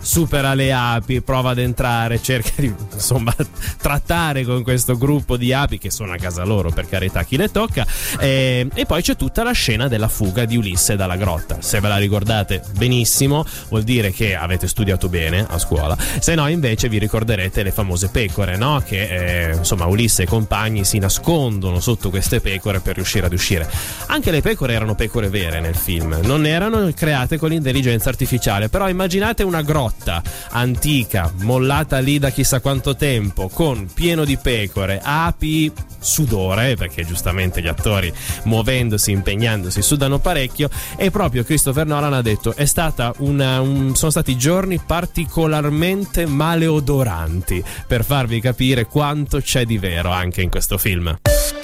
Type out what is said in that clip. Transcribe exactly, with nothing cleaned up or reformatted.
supera le api, prova ad entrare, cerca di insomma trattare con questo gruppo di api che sono a casa loro, per carità, chi le tocca. E, e poi c'è tutta la scena della fuga di Ulisse dalla grotta. Se ve la ricordate benissimo, vuol dire che avete studiato bene a scuola, se no invece vi ricorderete le famose pecore, no? Che eh, insomma Ulisse e compagni si nascondono sotto queste pecore per riuscire ad uscire. Anche le pecore erano pecore vere nel film, non erano create con l'intelligenza artificiale, però immaginate una grotta antica mollata lì da chissà quanto tempo, con pieno di pecore, api, sudore, perché giustamente gli attori muovendosi, impegnandosi sudano parecchio, e proprio Christopher Nolan ha detto è stata una, un, sono stati giorni particolarmente maleodoranti, per farvi capire quanto c'è di vero anche in questo film.